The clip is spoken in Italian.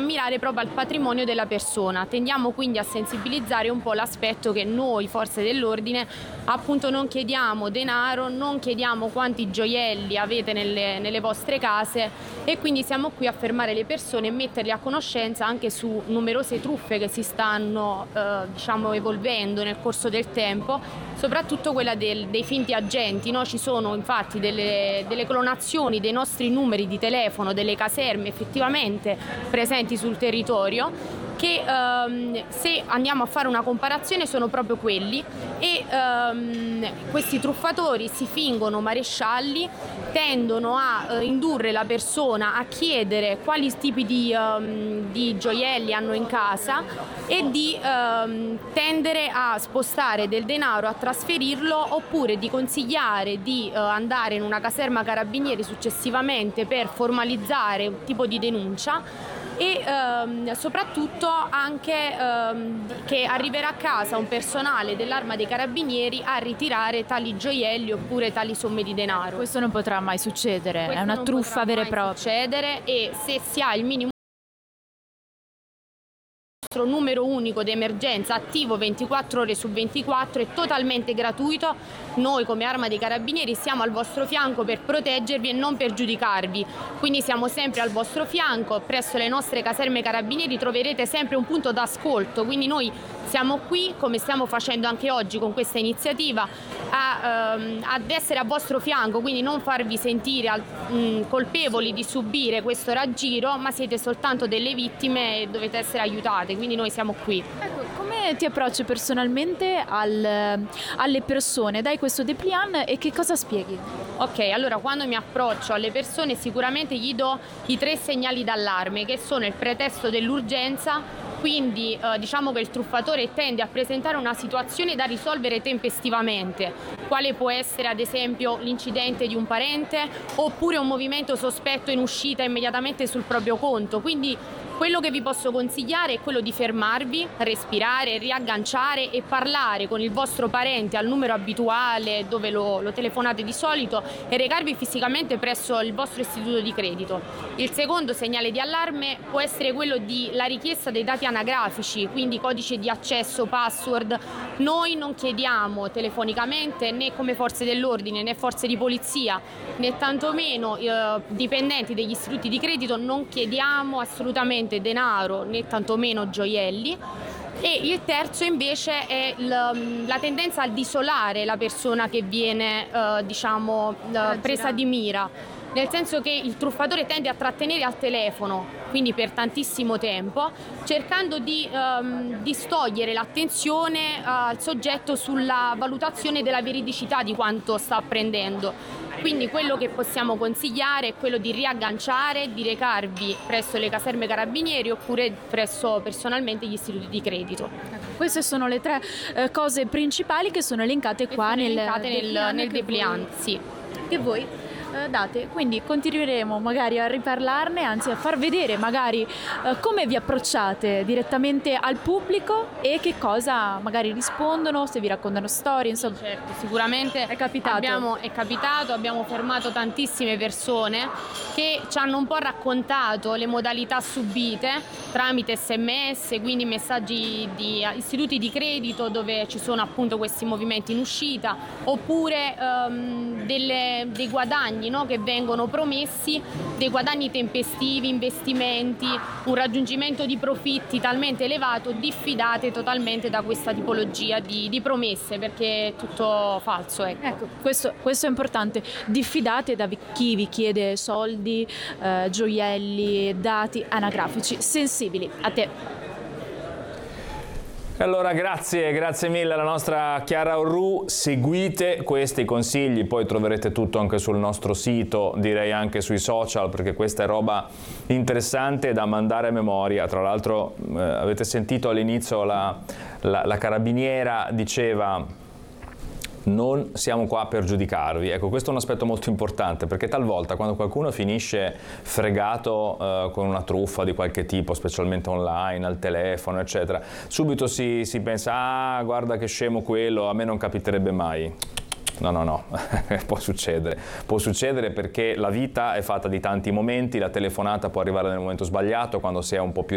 mirare proprio al patrimonio della persona. Tendiamo quindi a sensibilizzare un po' l'aspetto che noi, forze dell'ordine, appunto non chiediamo denaro, non chiediamo quanti gioielli avete nelle vostre case, e quindi siamo qui a fermare le persone e metterle a conoscenza anche su numerose truffe che si stanno evolvendo nel corso del tempo, soprattutto quella dei finti agenti, no? Ci sono infatti delle clonazioni dei nostri numeri di telefono, delle caserme effettivamente presenti sul territorio, che se andiamo a fare una comparazione sono proprio quelli, e questi truffatori si fingono marescialli, tendono a indurre la persona a chiedere quali tipi di gioielli hanno in casa e di tendere a spostare del denaro, a trasferirlo, oppure di consigliare di andare in una caserma carabinieri successivamente per formalizzare un tipo di denuncia, e soprattutto anche che arriverà a casa un personale dell'Arma dei Carabinieri a ritirare tali gioielli oppure tali somme di denaro. Questo non potrà mai succedere, Questo è una non truffa vera e potrà mai propria. succedere, e se si ha il minimo numero unico di emergenza attivo 24 ore su 24, è totalmente gratuito. Noi come Arma dei Carabinieri siamo al vostro fianco per proteggervi e non per giudicarvi, quindi siamo sempre al vostro fianco. Presso le nostre caserme carabinieri troverete sempre un punto d'ascolto, quindi noi siamo qui, come stiamo facendo anche oggi con questa iniziativa, ad essere a vostro fianco, quindi non farvi sentire colpevoli di subire questo raggiro, ma siete soltanto delle vittime e dovete essere aiutate, quindi noi siamo qui. Ecco, come ti approcci personalmente alle persone? Dai questo dépliant e che cosa spieghi? Ok, allora quando mi approccio alle persone sicuramente gli do i 3 segnali d'allarme, che sono il pretesto dell'urgenza, quindi diciamo che il truffatore tende a presentare una situazione da risolvere tempestivamente, quale può essere ad esempio l'incidente di un parente oppure un movimento sospetto in uscita immediatamente sul proprio conto. Quindi quello che vi posso consigliare è quello di fermarvi, respirare, riagganciare e parlare con il vostro parente al numero abituale dove lo telefonate di solito, e recarvi fisicamente presso il vostro istituto di credito. Il secondo segnale di allarme può essere quello di la richiesta dei dati anagrafici, quindi codice di accesso, password. Noi non chiediamo telefonicamente, né come forze dell'ordine né forze di polizia, né tantomeno dipendenti degli istituti di credito, non chiediamo assolutamente denaro né tantomeno gioielli. E il terzo invece è la tendenza ad isolare la persona che viene presa di mira, nel senso che il truffatore tende a trattenere al telefono, quindi per tantissimo tempo, cercando di distogliere l'attenzione al soggetto sulla valutazione della veridicità di quanto sta apprendendo. Quindi quello che possiamo consigliare è quello di riagganciare, di recarvi presso le caserme carabinieri oppure presso personalmente gli istituti di credito. Queste sono le 3 cose principali che sono elencate qua nel dépliant, sì. Che voi date, quindi continueremo magari a riparlarne, anzi a far vedere magari come vi approcciate direttamente al pubblico e che cosa magari rispondono, se vi raccontano storie, insomma. Certo, sicuramente è capitato. Abbiamo fermato tantissime persone che ci hanno un po' raccontato le modalità subite tramite SMS, quindi messaggi di istituti di credito dove ci sono appunto questi movimenti in uscita, oppure dei guadagni, no, che vengono promessi, dei guadagni tempestivi, investimenti, un raggiungimento di profitti talmente elevato. Diffidate totalmente da questa tipologia di promesse, perché è tutto falso. Ecco, questo è importante. Diffidate da chi vi chiede soldi, gioielli, dati anagrafici sensibili. A te. Allora grazie mille alla nostra Chiara Orru, seguite questi consigli, poi troverete tutto anche sul nostro sito, direi anche sui social, perché questa è roba interessante da mandare a memoria. Tra l'altro avete sentito all'inizio la carabiniera diceva: non siamo qua per giudicarvi. Ecco, questo è un aspetto molto importante, perché talvolta quando qualcuno finisce fregato con una truffa di qualche tipo, specialmente online, al telefono, eccetera, subito si pensa: ah, guarda che scemo quello, a me non capiterebbe mai. No, può succedere perché la vita è fatta di tanti momenti, la telefonata può arrivare nel momento sbagliato, quando si è un po' più